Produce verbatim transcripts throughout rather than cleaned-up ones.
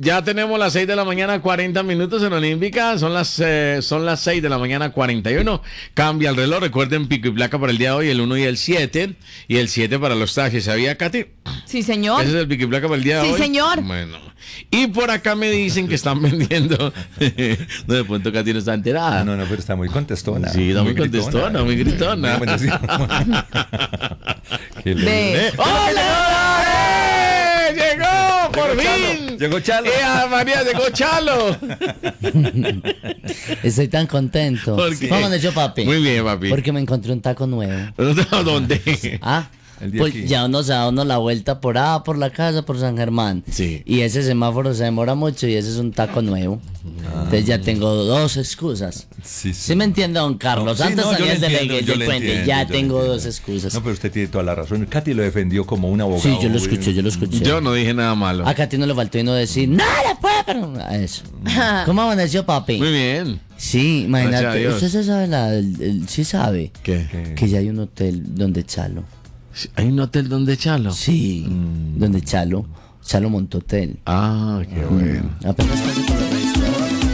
Ya tenemos las seis de la mañana, cuarenta minutos en Olímpica. Son las, eh, son las seis de la mañana, cuarenta y uno. Cambia el reloj. Recuerden, pico y placa para el día de hoy, el uno y el siete. Y el siete para los taxis. ¿Sabía, Katy? Sí, señor. Ese es el pico y placa para el día de sí, hoy. Sí, señor. Bueno. Y por acá me dicen que están vendiendo. No, de pronto Katy no está enterada. No, no, pero está muy contestona. Sí, está muy, muy contestona, muy gritona. Bueno, sí. Qué Ve. ¡Hola! ¡Eh! ¡Llegó! ¡Por Llegó fin! Chalo. Llegó Chalo. ¡Eh, María! ¡Llegó Chalo! Estoy tan contento. ¿Por qué? ¿Cómo han hecho, papi? Muy bien, papi. Porque me encontré un taco nuevo. ¿Dónde? Ah, El día pues aquí. ya uno se da uno la vuelta por ah, por la casa, por San Germán. Sí. Y ese semáforo se demora mucho y ese es un taco nuevo. Ah. Entonces ya tengo dos excusas. Sí, ¿Sí me entiende, don Carlos? No, sí, Antes no, yo salía le el de la entiendo, iglesia yo le y cuente, entiendo, ya yo le tengo entiendo. dos excusas. No, pero usted tiene toda la razón. Katy lo defendió como un abogado. Sí, yo lo escuché, yo lo escuché. Yo no dije nada malo. A Katy no le faltó y no decir, nada, pues, pero... a eso. ¿Cómo amaneció, papi? Muy bien. Sí, Gracias a imagínate, Dios. usted se sabe la, el- el- sí sabe ¿Qué? ¿Qué? que ya hay un hotel donde Chalo. ¿Hay un hotel donde Chalo? Sí, Mm. donde Chalo, Chalo montó hotel. Ah, qué bueno. Apenas casi por la revista.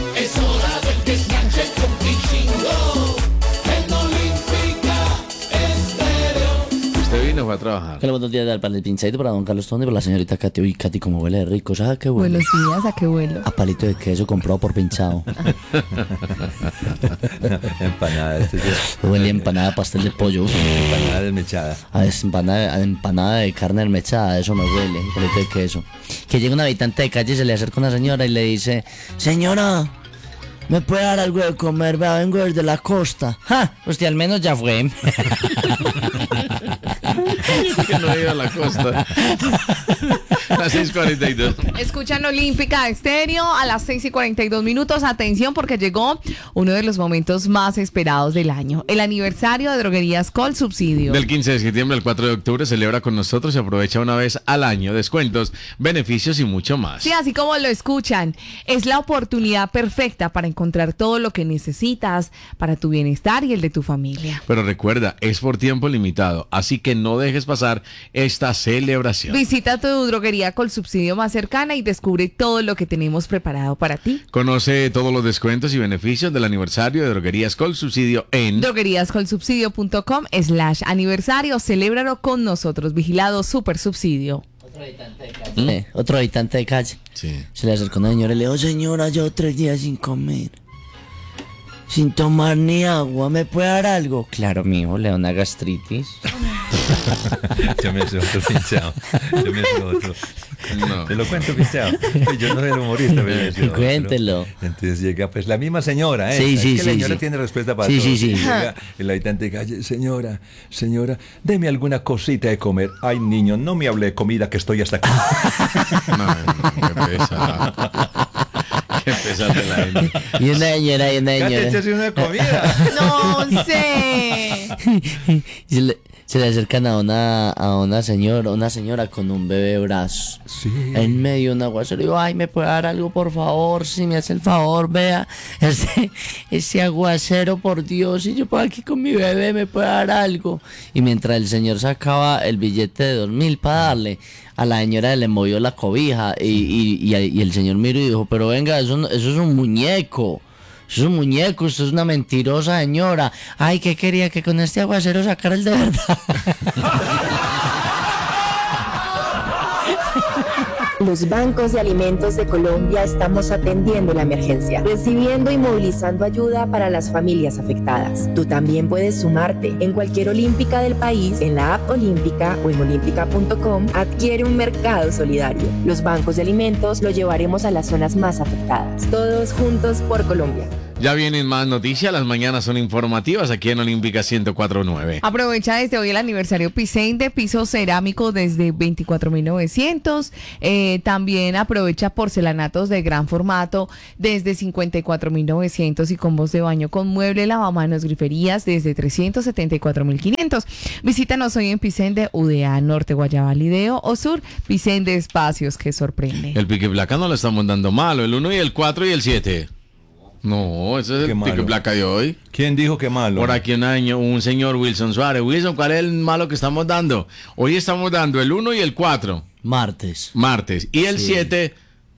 Usted vino fue a trabajar. Hola, buenos días para el pinchadito para don Carlos Tonde y para la señorita Katy. Uy, Katy, como huele de rico, ¿sabes qué huele? Buenos días, ¿a qué vuelo? A palito de queso comprado por pinchado. Empanada. Este es Huele a empanada, pastel de pollo. Uf. empanada desmechada. A des- empanada, a empanada de carne desmechada, eso me huele, palito de queso. Que llega un habitante de calle y se le acerca una señora y le dice, señora, ¿me puede dar algo de comer? Vea, vengo desde la costa. ¡Ja! Usted al menos ya fue. Que no he ido a la costa. Las seis cuarenta y dos. Escuchan Olímpica Estéreo a las seis y cuarenta y dos minutos. Atención, porque llegó uno de los momentos más esperados del año. El aniversario de Droguerías Col Subsidio. Del quince de septiembre al cuatro de octubre celebra con nosotros y aprovecha una vez al año descuentos, beneficios y mucho más. Sí, así como lo escuchan, es la oportunidad perfecta para encontrar todo lo que necesitas para tu bienestar y el de tu familia. Pero recuerda, es por tiempo limitado, así que no dejes pasar esta celebración. Visita tu droguería Col Subsidio más cercana y descubre todo lo que tenemos preparado para ti. Conoce todos los descuentos y beneficios del aniversario de Droguerías Col Subsidio en drogueríascolsubsidio.com slash aniversario. Celébralo con nosotros. Vigilado Super Subsidio. Otro habitante de calle. Eh, otro habitante de calle. Sí. Se le acercó una señora y le dijo, señora, llevo tres días sin comer. Sin tomar ni agua, ¿me puede dar algo? Claro, mijo, le da una gastritis. Yo me sé otro pinchado. Yo me sé otro. No. Te lo cuento, pinchado. Yo no soy el humorista, pero me sé otro. Cuéntelo. Entonces llega pues la misma señora, ¿eh? Sí, Es sí, que la sí, señora sí. tiene respuesta para Sí, todo. sí, sí. Llega el habitante de calle, señora, señora, deme alguna cosita de comer. Ay, niño, no me hable de comida que estoy hasta aquí. Ay, no, qué pesado. Qué pesado la gente. Y una señora, y una Katy, señora. échase una comida. No sé. Y se le, se le acercan a una, a una señora, una señora con un bebé brazo. Sí. En medio de un aguacero. Digo, ay, ¿me puede dar algo, por favor? Si me hace el favor, vea. Ese, ese aguacero, por Dios. Si yo puedo aquí con mi bebé, ¿me puede dar algo? Y mientras el señor sacaba el billete de dos mil para darle, a la señora le movió la cobija. Y, y, y, y el señor miró y dijo, pero venga, eso, no- eso es un muñeco. Eso es un muñeco, esto es una mentirosa señora. Ay, ¿qué quería? Que con este aguacero sacara el de verdad. Los bancos de alimentos de Colombia estamos atendiendo la emergencia, recibiendo y movilizando ayuda para las familias afectadas. Tú también puedes sumarte. En cualquier olímpica del país, en la app Olímpica o en olímpica punto com, adquiere un mercado solidario. Los bancos de alimentos lo llevaremos a las zonas más afectadas. Todos juntos por Colombia. Ya vienen más noticias, las mañanas son informativas aquí en Olímpica ciento cuatro punto nueve. Aprovecha desde hoy el aniversario Picen de piso cerámico desde veinticuatro mil novecientos. Eh, también aprovecha porcelanatos de gran formato desde cincuenta y cuatro mil novecientos y combos de baño con mueble, lavamanos, griferías desde trescientos setenta y cuatro mil quinientos. Visítanos hoy en Picen de U D A, Norte, Guayaba, Lideo o Sur. Picen de espacios que sorprende. El pique placa no lo estamos dando malo, el uno y el cuatro y el siete. No, ese es Qué el pique malo. placa de hoy. ¿Quién dijo que malo? Por aquí un año, un señor Wilson Suárez. Wilson, ¿cuál es el malo que estamos dando? Hoy estamos dando el uno y el cuatro, Martes. martes. Y el Sí. siete,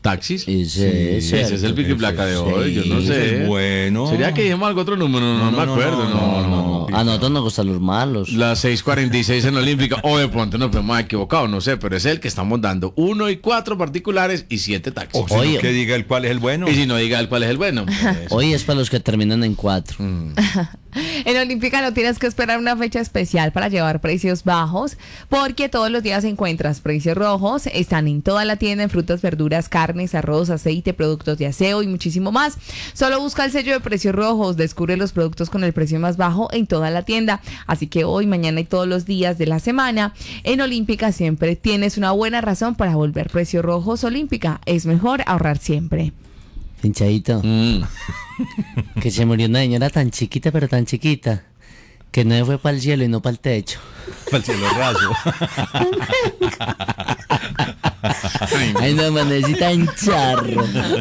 taxis. Ese, Ese es el pico y placa de hoy, yo no Ese sé. es bueno. ¿Sería que dijimos algo otro número? No, no, No, me no, acuerdo. No, no, no, no, no. A nosotros nos gustan los malos. Las seis cuarenta y seis en Olímpica, o de pronto nos hemos equivocado, no sé, pero es el que estamos dando. Uno y cuatro particulares y siete taxis. O si no, Oye. que diga el cuál es el bueno. Y si no diga el cuál es el bueno. pues. Hoy es para los que terminan en cuatro. En Olímpica no tienes que esperar una fecha especial para llevar precios bajos, porque todos los días encuentras precios rojos. Están en toda la tienda, en frutas, verduras, carnes, arroz, aceite, productos de aseo y muchísimo más. Solo busca el sello de precios rojos, descubre los productos con el precio más bajo en toda la tienda. Así que hoy, mañana y todos los días de la semana, en Olímpica siempre tienes una buena razón para volver precios rojos. Olímpica, es mejor ahorrar siempre. Pinchadito. Mm. Que se murió una señora tan chiquita, pero tan chiquita, que no fue para el cielo y no para el techo. Para el cielo raso. Ay, no, amanecí tan charro.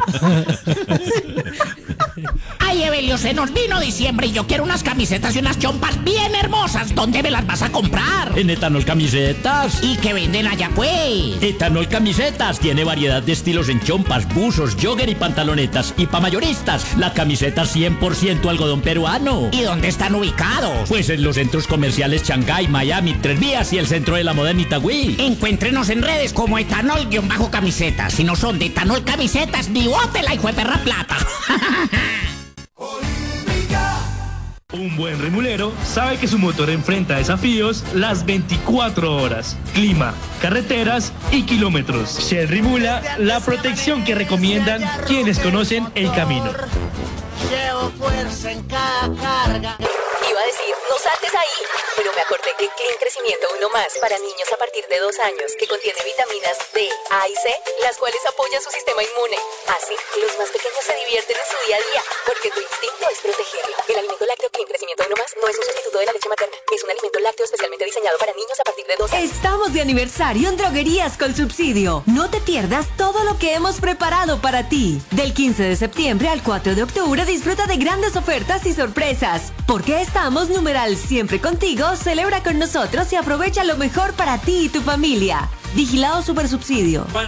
Ay, Evelio, se nos vino diciembre y yo quiero unas camisetas y unas chompas bien hermosas. ¿Dónde me las vas a comprar? En Etanol Camisetas. ¿Y que venden allá, pues? Etanol Camisetas tiene variedad de estilos en chompas, buzos, jogger y pantalonetas. Y pa' mayoristas, la camiseta cien por ciento algodón peruano. ¿Y dónde están ubicados? Pues en los centros comerciales Shanghái, Miami, Tres Vías y el centro de la moda en Itagüí. Encuéntrenos en redes como etanol-camisetas. Si no son de Etanol Camisetas, ni bote la hijo de perra plata. Un buen remulero sabe que su motor enfrenta desafíos las veinticuatro horas, clima, carreteras y kilómetros. Shell Rimula, la protección que recomiendan quienes conocen el camino. Llevo fuerza en cada carga. Iba a decir, no saltes ahí, pero me acordé que Clean Crecimiento uno más para niños a partir de dos años, que contiene vitaminas D, A y C, las cuales apoyan su sistema inmune. Así, los más pequeños se divierten en su día a día, porque tu instinto es protegerlo. El alimento lácteo Clean Crecimiento uno más no es un sustituto de la leche materna, es un alimento lácteo especialmente diseñado para niños a partir de dos años. Estamos de aniversario en Droguerías con Subsidio. No te pierdas todo lo que hemos preparado para ti. Del quince de septiembre al cuatro de octubre disfruta de grandes ofertas y sorpresas. Porque estamos numeral siempre contigo, celebra con nosotros y aprovecha lo mejor para ti y tu familia. Vigilado Supersubsidio.